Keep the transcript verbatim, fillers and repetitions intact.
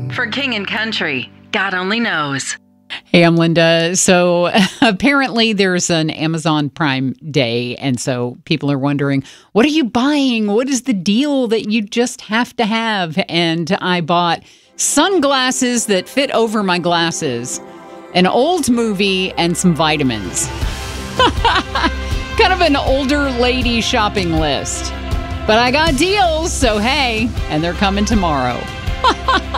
For King and Country, God only knows. Hey, I'm Linda. So apparently there's an Amazon Prime Day, and so people are wondering, what are you buying? What is the deal that you just have to have? And I bought sunglasses that fit over my glasses, an old movie, and some vitamins. Kind of an older lady shopping list. But I got deals, so hey, and they're coming tomorrow.